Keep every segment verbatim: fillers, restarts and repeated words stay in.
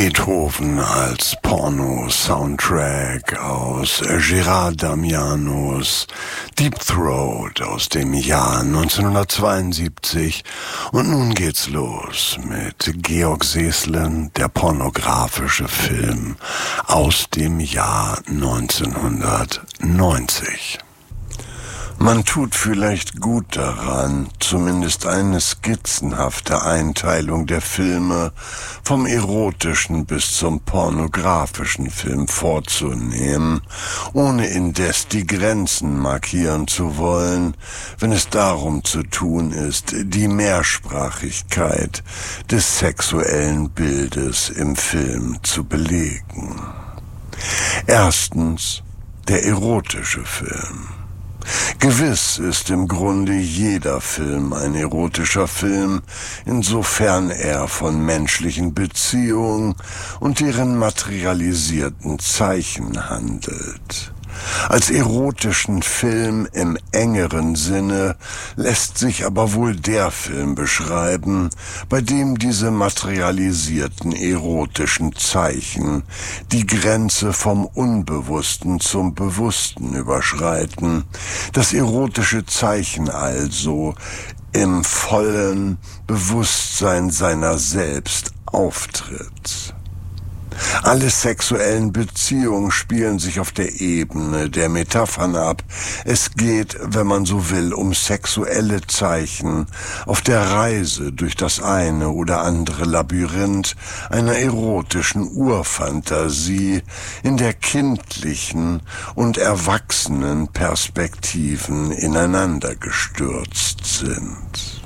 Beethoven als Porno-Soundtrack aus Gerard Damianos Deep Throat aus dem Jahr neunzehnhundertzweiundsiebzig. Und nun geht's los mit Georg Seeslen, der pornografische Film aus dem Jahr neunzehnhundertneunzig. Man tut vielleicht gut daran, zumindest eine skizzenhafte Einteilung der Filme vom erotischen bis zum pornografischen Film vorzunehmen, ohne indes die Grenzen markieren zu wollen, wenn es darum zu tun ist, die Mehrsprachigkeit des sexuellen Bildes im Film zu belegen. Erstens, der erotische Film. Gewiss ist im Grunde jeder Film ein erotischer Film, insofern er von menschlichen Beziehungen und deren materialisierten Zeichen handelt. Als erotischen Film im engeren Sinne lässt sich aber wohl der Film beschreiben, bei dem diese materialisierten erotischen Zeichen die Grenze vom Unbewussten zum Bewussten überschreiten, das erotische Zeichen also im vollen Bewusstsein seiner selbst auftritt. Alle sexuellen Beziehungen spielen sich auf der Ebene der Metaphern ab. Es geht, wenn man so will, um sexuelle Zeichen auf der Reise durch das eine oder andere Labyrinth einer erotischen Urfantasie, in der kindlichen und erwachsenen Perspektiven ineinander gestürzt sind.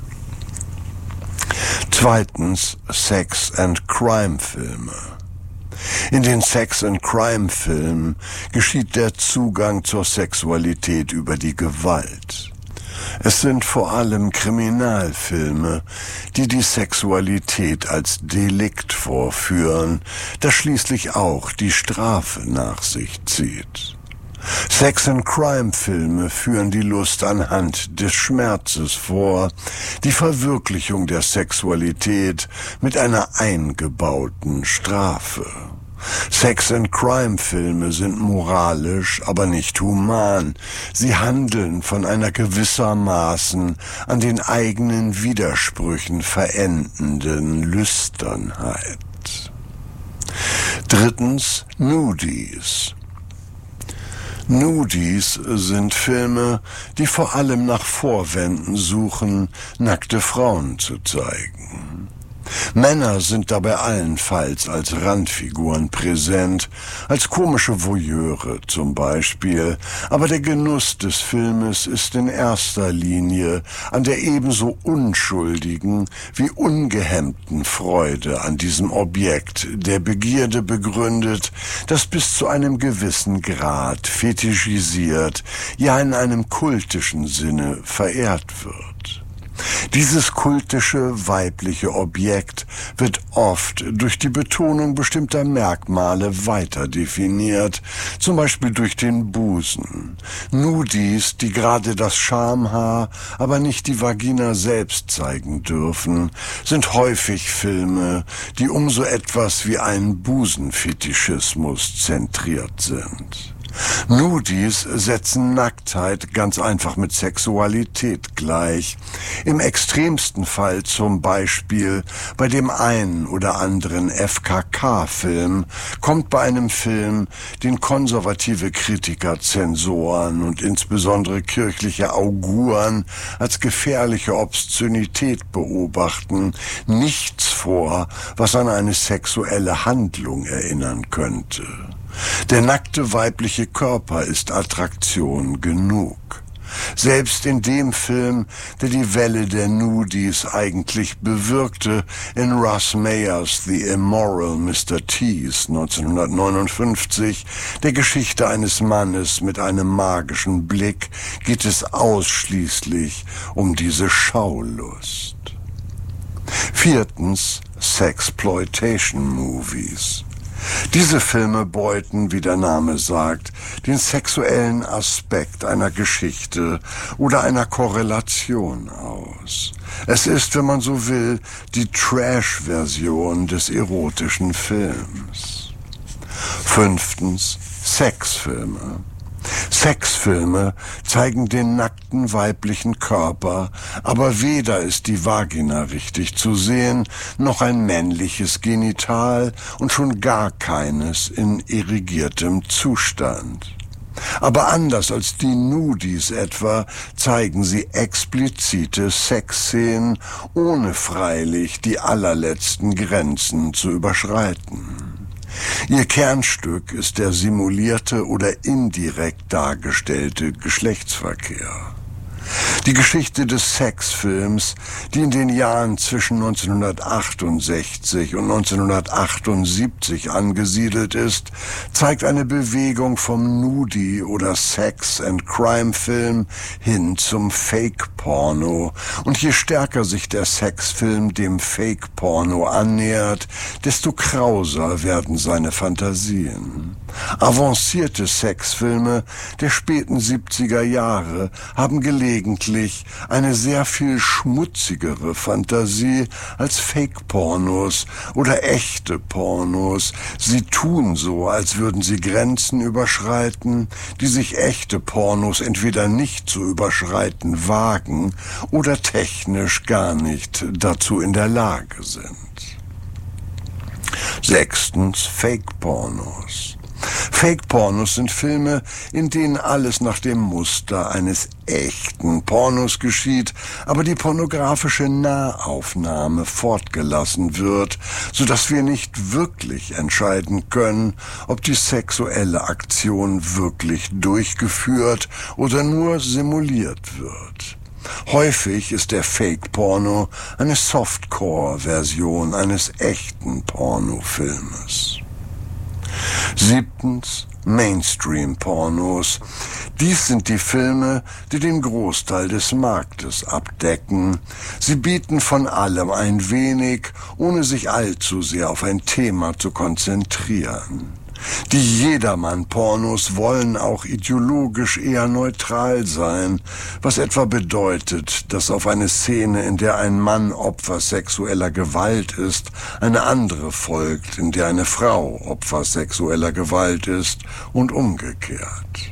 Zweitens, Sex-and-Crime-Filme. In den Sex-and-Crime-Filmen geschieht der Zugang zur Sexualität über die Gewalt. Es sind vor allem Kriminalfilme, die die Sexualität als Delikt vorführen, das schließlich auch die Strafe nach sich zieht. Sex-and-Crime-Filme führen die Lust anhand des Schmerzes vor, die Verwirklichung der Sexualität mit einer eingebauten Strafe. Sex-and-Crime-Filme sind moralisch, aber nicht human. Sie handeln von einer gewissermaßen an den eigenen Widersprüchen verendenden Lüsternheit. Drittens, Nudies. Nudies sind Filme, die vor allem nach Vorwänden suchen, nackte Frauen zu zeigen. Männer sind dabei allenfalls als Randfiguren präsent, als komische Voyeure zum Beispiel, aber der Genuss des Filmes ist in erster Linie an der ebenso unschuldigen wie ungehemmten Freude an diesem Objekt der Begierde begründet, das bis zu einem gewissen Grad fetischisiert, ja in einem kultischen Sinne verehrt wird. Dieses kultische weibliche Objekt wird oft durch die Betonung bestimmter Merkmale weiter definiert, zum Beispiel durch den Busen. Nudies, die gerade das Schamhaar, aber nicht die Vagina selbst zeigen dürfen, sind häufig Filme, die um so etwas wie einen Busenfetischismus zentriert sind. Nudies setzen Nacktheit ganz einfach mit Sexualität gleich. Im extremsten Fall zum Beispiel bei dem einen oder anderen F K K-Film kommt bei einem Film, den konservative Kritiker, Zensoren und insbesondere kirchliche Auguren als gefährliche Obszönität beobachten, nichts vor, was an eine sexuelle Handlung erinnern könnte. Der nackte weibliche Körper ist Attraktion genug. Selbst in dem Film, der die Welle der Nudies eigentlich bewirkte, in Russ Meyers The Immoral Mister Tease neunzehnhundertneunundfünfzig, der Geschichte eines Mannes mit einem magischen Blick, geht es ausschließlich um diese Schaulust. Viertens, Sexploitation Movies. Diese Filme beuten, wie der Name sagt, den sexuellen Aspekt einer Geschichte oder einer Korrelation aus. Es ist, wenn man so will, die Trash-Version des erotischen Films. Fünftens, Sexfilme. Sexfilme zeigen den nackten weiblichen Körper, aber weder ist die Vagina richtig zu sehen, noch ein männliches Genital und schon gar keines in erigiertem Zustand. Aber anders als die Nudis etwa zeigen sie explizite Sexszenen, ohne freilich die allerletzten Grenzen zu überschreiten. Ihr Kernstück ist der simulierte oder indirekt dargestellte Geschlechtsverkehr. Die Geschichte des Sexfilms, die in den Jahren zwischen neunzehnhundertachtundsechzig und neunzehnhundertachtundsiebzig angesiedelt ist, zeigt eine Bewegung vom Nudie- oder Sex-and-Crime-Film hin zum Fake-Porno. Und je stärker sich der Sexfilm dem Fake-Porno annähert, desto krauser werden seine Fantasien. Avancierte Sexfilme der späten siebziger Jahre haben gelegentlich eine sehr viel schmutzigere Fantasie als Fake-Pornos oder echte Pornos. Sie tun so, als würden sie Grenzen überschreiten, die sich echte Pornos entweder nicht zu überschreiten wagen oder technisch gar nicht dazu in der Lage sind. Sechstens, Fake-Pornos. Fake-Pornos sind Filme, in denen alles nach dem Muster eines echten Pornos geschieht, aber die pornografische Nahaufnahme fortgelassen wird, sodass wir nicht wirklich entscheiden können, ob die sexuelle Aktion wirklich durchgeführt oder nur simuliert wird. Häufig ist der Fake-Porno eine Softcore-Version eines echten Pornofilmes. Siebtens, Mainstream-Pornos. Dies sind die Filme, die den Großteil des Marktes abdecken. Sie bieten von allem ein wenig, ohne sich allzu sehr auf ein Thema zu konzentrieren. Die Jedermann-Pornos wollen auch ideologisch eher neutral sein, was etwa bedeutet, dass auf eine Szene, in der ein Mann Opfer sexueller Gewalt ist, eine andere folgt, in der eine Frau Opfer sexueller Gewalt ist und umgekehrt.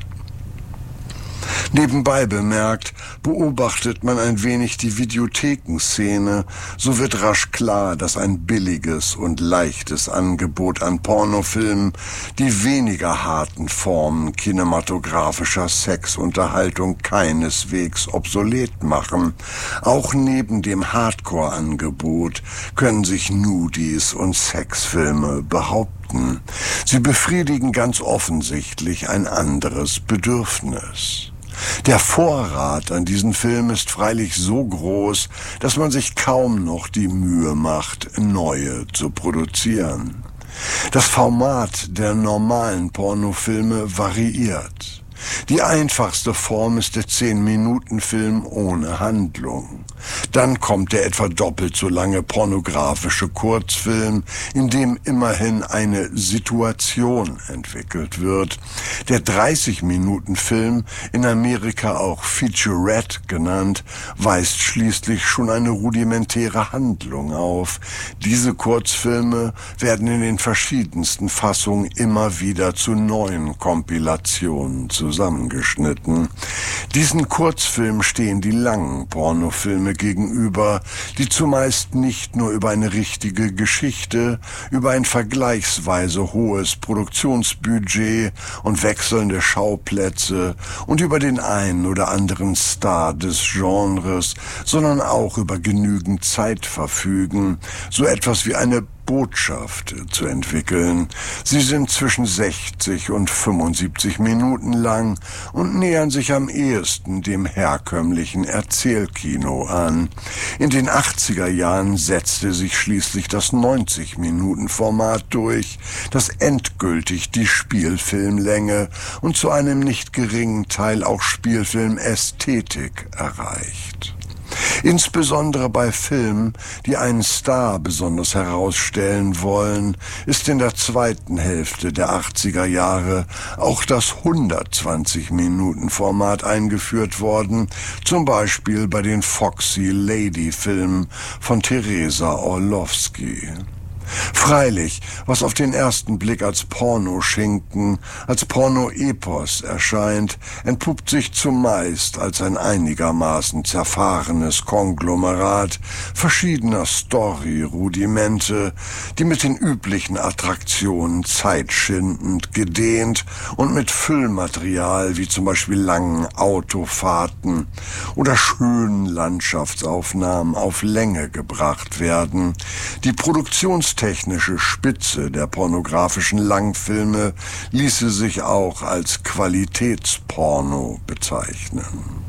Nebenbei bemerkt, beobachtet man ein wenig die Videothekenszene, so wird rasch klar, dass ein billiges und leichtes Angebot an Pornofilmen die weniger harten Formen kinematografischer Sexunterhaltung keineswegs obsolet machen. Auch neben dem Hardcore-Angebot können sich Nudies und Sexfilme behaupten. Sie befriedigen ganz offensichtlich ein anderes Bedürfnis. Der Vorrat an diesen Film ist freilich so groß, dass man sich kaum noch die Mühe macht, neue zu produzieren. Das Format der normalen Pornofilme variiert. Die einfachste Form ist der zehn-Minuten-Film ohne Handlung. Dann kommt der etwa doppelt so lange pornografische Kurzfilm, in dem immerhin eine Situation entwickelt wird. Der dreißig-Minuten-Film, in Amerika auch Featurette genannt, weist schließlich schon eine rudimentäre Handlung auf. Diese Kurzfilme werden in den verschiedensten Fassungen immer wieder zu neuen Kompilationen zusammengeschnitten. Diesen Kurzfilmen stehen die langen Pornofilme gegenüber, die zumeist nicht nur über eine richtige Geschichte, über ein vergleichsweise hohes Produktionsbudget und wechselnde Schauplätze und über den einen oder anderen Star des Genres, sondern auch über genügend Zeit verfügen, so etwas wie eine Botschaft zu entwickeln. Sie sind zwischen sechzig und fünfundsiebzig Minuten lang und nähern sich am ehesten dem herkömmlichen Erzählkino an. In den achtziger Jahren setzte sich schließlich das neunzig-Minuten-Format durch, das endgültig die Spielfilmlänge und zu einem nicht geringen Teil auch Spielfilmästhetik erreicht. Insbesondere bei Filmen, die einen Star besonders herausstellen wollen, ist in der zweiten Hälfte der achtziger Jahre auch das hundertzwanzig-Minuten-Format eingeführt worden, zum Beispiel bei den Foxy Lady-Filmen von Teresa Orlowski. Freilich, was auf den ersten Blick als Pornoschinken, als Pornoepos erscheint, entpuppt sich zumeist als ein einigermaßen zerfahrenes Konglomerat verschiedener Story-Rudimente, die mit den üblichen Attraktionen zeitschindend gedehnt und mit Füllmaterial wie zum Beispiel langen Autofahrten oder schönen Landschaftsaufnahmen auf Länge gebracht werden. Die Produktions technische Spitze der pornografischen Langfilme ließe sich auch als Qualitätsporno bezeichnen.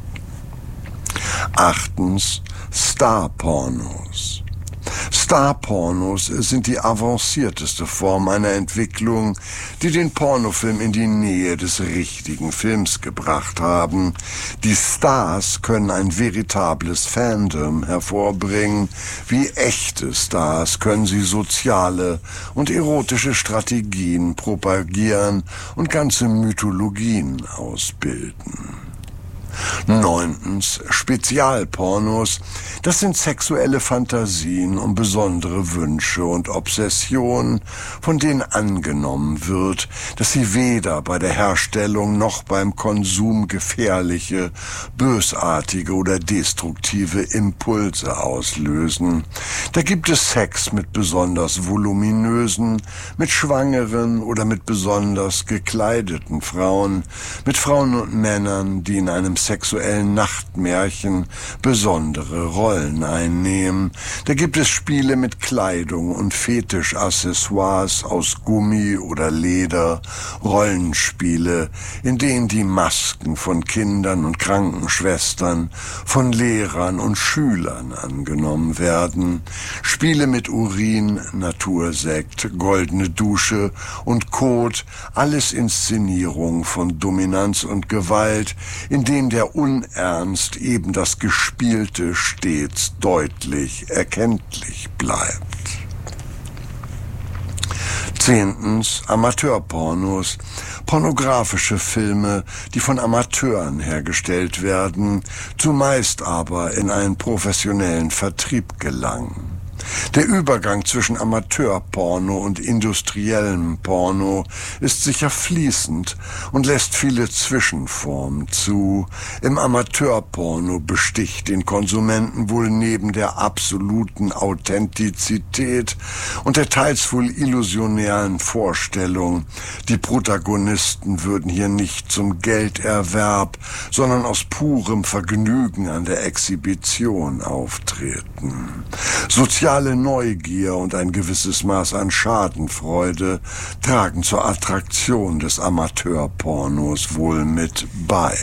Achtens, Star-Pornos. Star-Pornos sind die avancierteste Form einer Entwicklung, die den Pornofilm in die Nähe des richtigen Films gebracht haben. Die Stars können ein veritables Fandom hervorbringen. Wie echte Stars können sie soziale und erotische Strategien propagieren und ganze Mythologien ausbilden. Neuntens, Spezialpornos. Das sind sexuelle Fantasien um besondere Wünsche und Obsessionen, von denen angenommen wird, dass sie weder bei der Herstellung noch beim Konsum gefährliche, bösartige oder destruktive Impulse auslösen. Da gibt es Sex mit besonders voluminösen, mit schwangeren oder mit besonders gekleideten Frauen, mit Frauen und Männern, die in einem sexuellen Nachtmärchen besondere Rollen einnehmen. Da gibt es Spiele mit Kleidung und Fetischaccessoires aus Gummi oder Leder, Rollenspiele, in denen die Masken von Kindern und Krankenschwestern, von Lehrern und Schülern angenommen werden, Spiele mit Urin, Natursekt, goldene Dusche und Kot, alles Inszenierung von Dominanz und Gewalt, in denen der Unernst, eben das Gespielte, stets deutlich erkenntlich bleibt. Zehntens, Amateurpornos. Pornografische Filme, die von Amateuren hergestellt werden, zumeist aber in einen professionellen Vertrieb gelangen. Der Übergang zwischen Amateurporno und industriellem Porno ist sicher fließend und lässt viele Zwischenformen zu. Im Amateurporno besticht den Konsumenten wohl neben der absoluten Authentizität und der teils wohl illusionären Vorstellung, die Protagonisten würden hier nicht zum Gelderwerb, sondern aus purem Vergnügen an der Exhibition auftreten. Soziale Neugier und ein gewisses Maß an Schadenfreude tragen zur Attraktion des Amateurpornos wohl mit bei.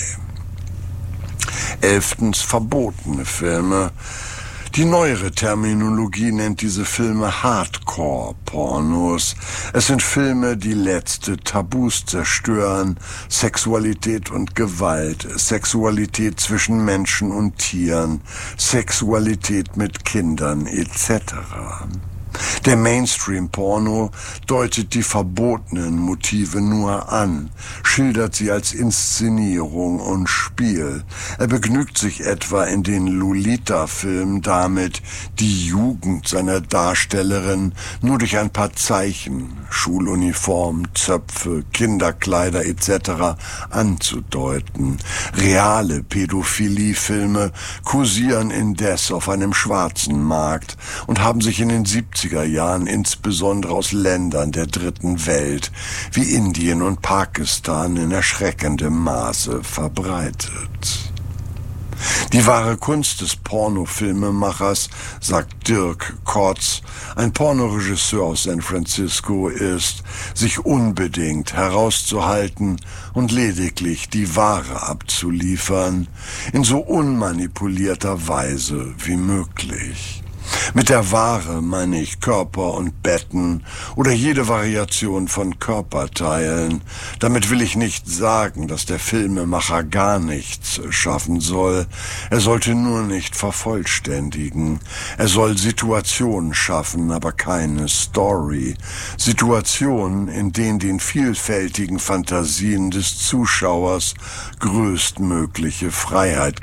Elftens, verbotene Filme. Die neuere Terminologie nennt diese Filme Hardcore-Pornos. Es sind Filme, die letzte Tabus zerstören, Sexualität und Gewalt, Sexualität zwischen Menschen und Tieren, Sexualität mit Kindern et cetera. Der Mainstream-Porno deutet die verbotenen Motive nur an, schildert sie als Inszenierung und Spiel. Er begnügt sich etwa in den Lolita-Filmen damit, die Jugend seiner Darstellerin nur durch ein paar Zeichen, Schuluniform, Zöpfe, Kinderkleider et cetera anzudeuten. Reale Pädophilie-Filme kursieren indes auf einem schwarzen Markt und haben sich in den siebziger Jahren insbesondere aus Ländern der dritten Welt wie Indien und Pakistan in erschreckendem Maße verbreitet. Die wahre Kunst des Pornofilmemachers, sagt Dirk Kotz, ein Pornoregisseur aus San Francisco, ist, sich unbedingt herauszuhalten und lediglich die Ware abzuliefern, in so unmanipulierter Weise wie möglich. Mit der Ware meine ich Körper und Betten oder jede Variation von Körperteilen. Damit will ich nicht sagen, dass der Filmemacher gar nichts schaffen soll. Er sollte nur nicht vervollständigen. Er soll Situationen schaffen, aber keine Story. Situationen, in denen den vielfältigen Fantasien des Zuschauers größtmögliche Freiheit